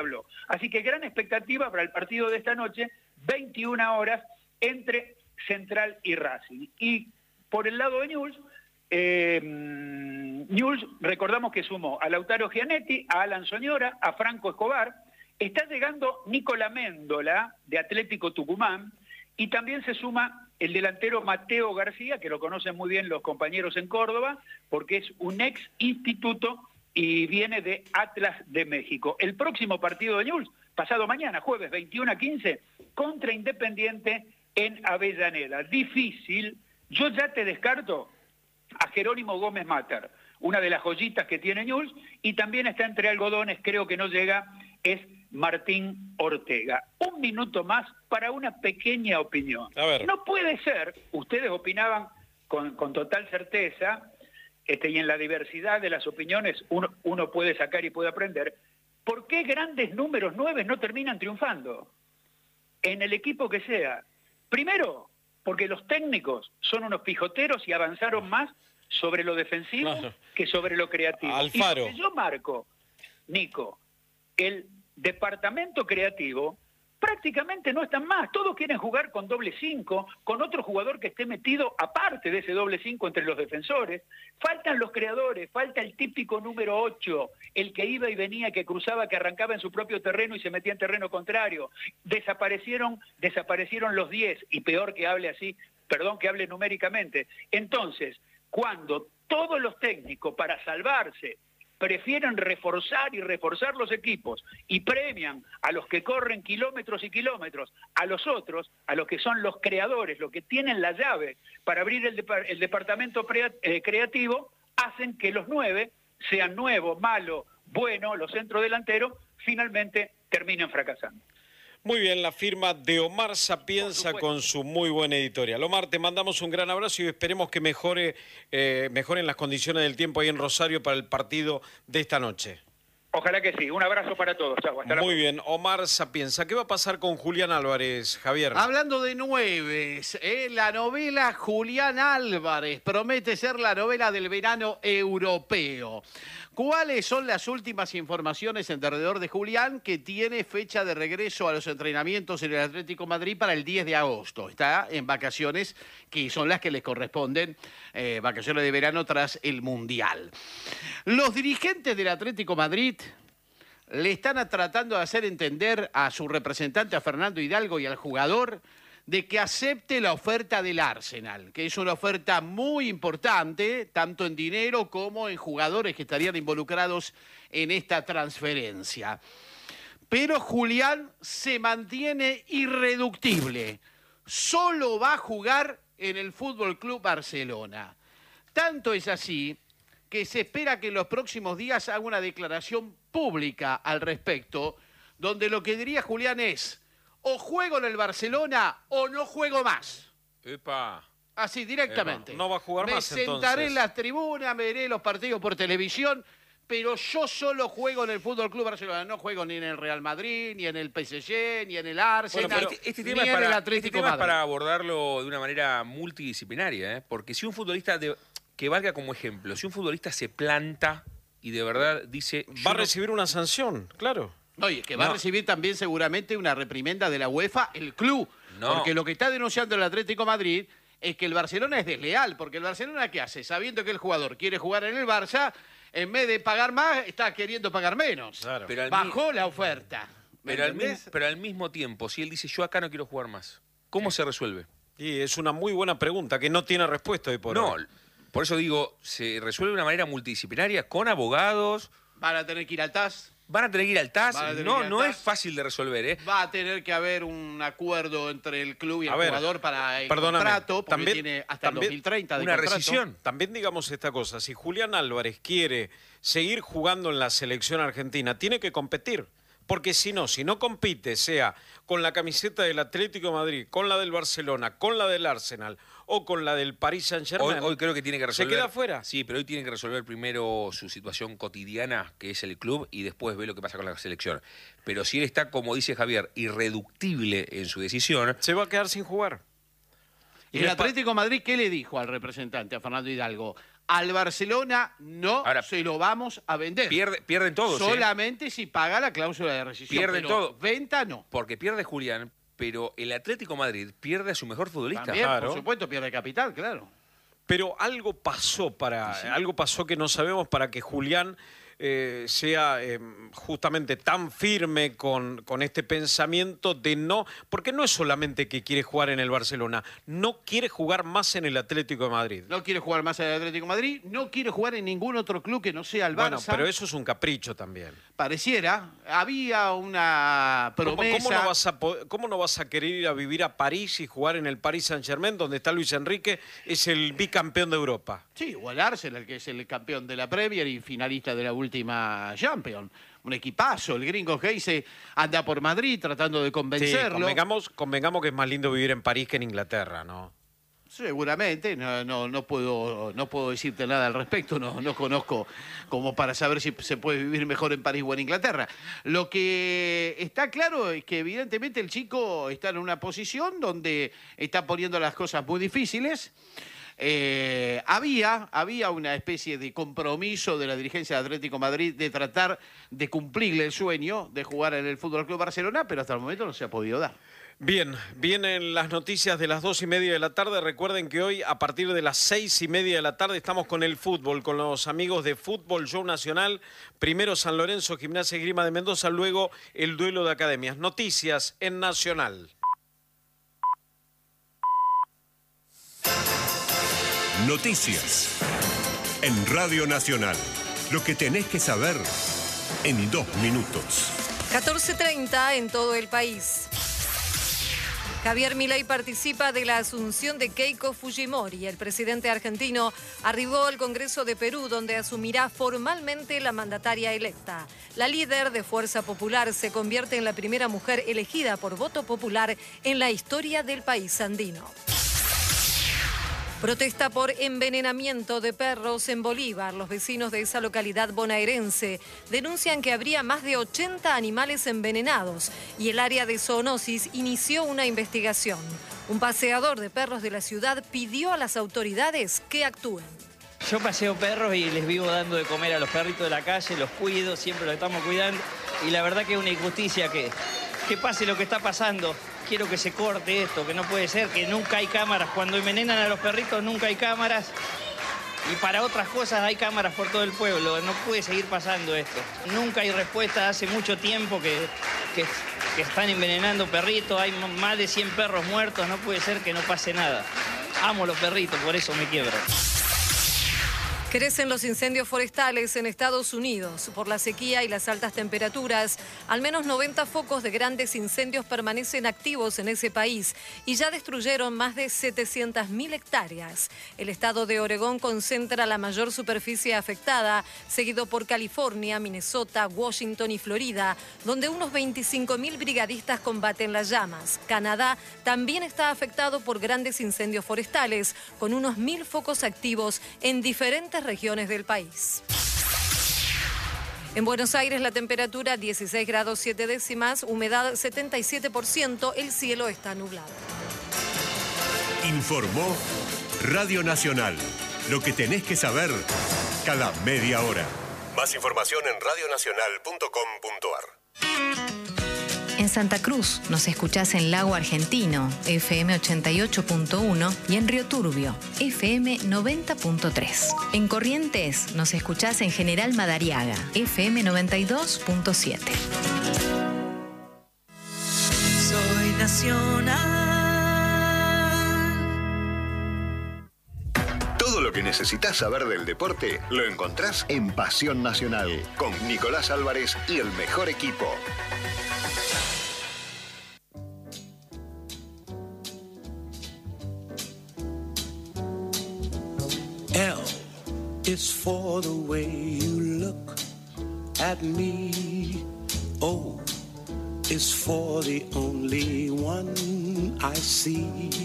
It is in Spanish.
habló. Así que gran expectativa para el partido de esta noche, 21 horas, entre Central y Racing. Y por el lado de Newell's, recordamos que sumó a Lautaro Gianetti, a Alan Soñora, a Franco Escobar. Está llegando Nicola Méndola, de Atlético Tucumán, y también se suma el delantero Mateo García, que lo conocen muy bien los compañeros en Córdoba, porque es un ex instituto y viene de Atlas de México. El próximo partido de Newell's, pasado mañana, jueves 21:15, contra Independiente en Avellaneda. Difícil. Yo ya te descarto a Jerónimo Gómez Matter, una de las joyitas que tiene Newell's, y también está entre algodones, creo que no llega, es Martín Ortega. Un minuto más para una pequeña opinión. A ver. No puede ser, ustedes opinaban con total certeza, y en la diversidad de las opiniones uno puede sacar y puede aprender, ¿por qué grandes números 9 no terminan triunfando? En el equipo que sea. Primero, porque los técnicos son unos pijoteros y avanzaron más sobre lo defensivo que sobre lo creativo. Alfaro. Y lo que yo marco, Nico, el departamento creativo prácticamente no están más. Todos quieren jugar con doble 5, con otro jugador que esté metido aparte de ese doble 5 entre los defensores. Faltan los creadores, falta el típico número 8, el que iba y venía, que cruzaba, que arrancaba en su propio terreno y se metía en terreno contrario. Desaparecieron los 10, y peor que hable así, perdón que hable numéricamente. Entonces, cuando todos los técnicos, para salvarse, prefieren reforzar los equipos y premian a los que corren kilómetros y kilómetros, a los otros, a los que son los creadores, los que tienen la llave para abrir el departamento creativo, hacen que los 9, sean nuevo, malo, bueno, los centrodelanteros, finalmente terminen fracasando. Muy bien, la firma de Omar Sapienza con su muy buena editorial. Omar, te mandamos un gran abrazo y esperemos que mejoren las condiciones del tiempo ahí en Rosario para el partido de esta noche. Ojalá que sí. Un abrazo para todos. Chau, hasta la próxima. Muy bien, Omar Sapienza. ¿Qué va a pasar con Julián Álvarez, Javier? Hablando de 9, la novela Julián Álvarez promete ser la novela del verano europeo. ¿Cuáles son las últimas informaciones alrededor de Julián, que tiene fecha de regreso a los entrenamientos en el Atlético Madrid para el 10 de agosto? Está en vacaciones, que son las que les corresponden, vacaciones de verano tras el Mundial. Los dirigentes del Atlético Madrid le están tratando de hacer entender a su representante, a Fernando Hidalgo, y al jugador, de que acepte la oferta del Arsenal, que es una oferta muy importante, tanto en dinero como en jugadores que estarían involucrados en esta transferencia. Pero Julián se mantiene irreductible. Solo va a jugar en el Fútbol Club Barcelona. Tanto es así que se espera que en los próximos días haga una declaración pública al respecto, donde lo que diría Julián es: o juego en el Barcelona o no juego más. ¡Epa! Así, directamente. No va a jugar más, entonces. Me sentaré en entonces. la tribuna, me veré los partidos por televisión, pero yo solo juego en el Fútbol Club Barcelona. No juego ni en el Real Madrid, ni en el PSG, ni en el Arsenal, Bueno, pero este ni tema, en el Atlético es Madrid. para abordarlo de una manera multidisciplinaria, ¿eh? Porque si un futbolista, que valga como ejemplo, si un futbolista se planta y de verdad dice... Va a recibir una sanción, claro. Oye, que va a recibir también seguramente una reprimenda de la UEFA, el club. No. Porque lo que está denunciando el Atlético Madrid es que el Barcelona es desleal. Porque el Barcelona, ¿qué hace? Sabiendo que el jugador quiere jugar en el Barça, en vez de pagar más, está queriendo pagar menos. Claro. Pero Bajó la oferta. Pero al mismo tiempo, si él dice yo acá no quiero jugar más, ¿cómo se resuelve? Y es una muy buena pregunta que no tiene respuesta hoy por hoy. Por eso digo, se resuelve de una manera multidisciplinaria, con abogados. Van a tener que ir al TAS. Van a tener que ir al TAS. No es TAS. fácil de resolver, ¿eh? Va a tener que haber un acuerdo entre el club y el jugador para el perdóname, contrato, porque también- tiene hasta el también 2030 de una contrato. rescisión. También digamos esta cosa, si Julián Álvarez quiere seguir jugando en la selección argentina, tiene que competir. Porque si no compite, sea con la camiseta del Atlético de Madrid, con la del Barcelona, con la del Arsenal o con la del Paris Saint-Germain, Hoy creo que tiene que resolver. se queda afuera. Sí, pero hoy tiene que resolver primero su situación cotidiana, que es el club, y después ve lo que pasa con la selección. Pero si él está, como dice Javier, irreductible en su decisión, Se va a quedar sin jugar. ¿Y el Atlético de Madrid qué le dijo al representante, a Fernando Hidalgo? Al Barcelona no Ahora, se lo vamos a vender. Pierden todos. Solamente si paga la cláusula de rescisión. Pierden pero todo. Venta no. Porque pierde Julián, pero el Atlético Madrid pierde a su mejor futbolista. También, Claro. por supuesto, pierde capital, claro. Pero algo pasó algo pasó que no sabemos para que Julián sea justamente tan firme con este pensamiento de no, porque no es solamente que quiere jugar en el Barcelona, no quiere jugar más en el Atlético de Madrid. No quiere jugar más en el Atlético de Madrid, no quiere jugar en ningún otro club que no sea el Barça. Bueno, pero eso es un capricho también. Pareciera, había una promesa. ¿Cómo no vas a querer ir a vivir a París y jugar en el Paris Saint-Germain, donde está Luis Enrique, es el bicampeón de Europa? Sí, o el Arsenal, que es el campeón de la Premier y finalista de la última Champions. Un equipazo, el gringo Heise anda por Madrid tratando de convencerlo. Sí, convengamos que es más lindo vivir en París que en Inglaterra, ¿no? Seguramente, no puedo decirte nada al respecto, no conozco como para saber si se puede vivir mejor en París o en Inglaterra. Lo que está claro es que evidentemente el chico está en una posición donde está poniendo las cosas muy difíciles. Había una especie de compromiso de la dirigencia de Atlético de Madrid de tratar de cumplirle el sueño de jugar en el Fútbol Club Barcelona, pero hasta el momento no se ha podido dar. Bien, vienen las noticias de las 2:30 de la tarde. Recuerden que hoy, a partir de las 6:30 de la tarde, estamos con el fútbol, con los amigos de Fútbol Show Nacional. Primero San Lorenzo, Gimnasia y Esgrima de Mendoza, luego el duelo de academias. Noticias en Nacional. Noticias en Radio Nacional. Lo que tenés que saber en 2 minutos. 14:30 en todo el país. Javier Milei participa de la asunción de Keiko Fujimori. El presidente argentino arribó al Congreso de Perú, donde asumirá formalmente la mandataria electa. La líder de Fuerza Popular se convierte en la primera mujer elegida por voto popular en la historia del país andino. Protesta por envenenamiento de perros en Bolívar. Los vecinos de esa localidad bonaerense denuncian que habría más de 80 animales envenenados y el área de zoonosis inició una investigación. Un paseador de perros de la ciudad pidió a las autoridades que actúen. Yo paseo perros y les vivo dando de comer a los perritos de la calle, los cuido, siempre los estamos cuidando y la verdad que es una injusticia que pase lo que está pasando. Quiero que se corte esto, que no puede ser, que nunca hay cámaras. Cuando envenenan a los perritos nunca hay cámaras. Y para otras cosas hay cámaras por todo el pueblo. No puede seguir pasando esto. Nunca hay respuesta. Hace mucho tiempo que están envenenando perritos. Hay más de 100 perros muertos. No puede ser que no pase nada. Amo los perritos, por eso me quiebro. Crecen los incendios forestales en Estados Unidos. Por la sequía y las altas temperaturas, al menos 90 focos de grandes incendios permanecen activos en ese país y ya destruyeron más de 700.000 hectáreas. El estado de Oregón concentra la mayor superficie afectada, seguido por California, Minnesota, Washington y Florida, donde unos 25.000 brigadistas combaten las llamas. Canadá también está afectado por grandes incendios forestales, con unos 1.000 focos activos en diferentes regiones del país. En Buenos Aires la temperatura 16 grados 7 décimas, humedad 77%, el cielo está nublado. Informó Radio Nacional. Lo que tenés que saber cada media hora. Más información en radionacional.com.ar. En Santa Cruz nos escuchás en Lago Argentino, FM 88.1 y en Río Turbio, FM 90.3. En Corrientes nos escuchás en General Madariaga, FM 92.7. Soy nacional. Todo lo que necesitas saber del deporte lo encontrás en Pasión Nacional, con Nicolás Álvarez y el mejor equipo. L is for the way you look at me. O is for the only one I see.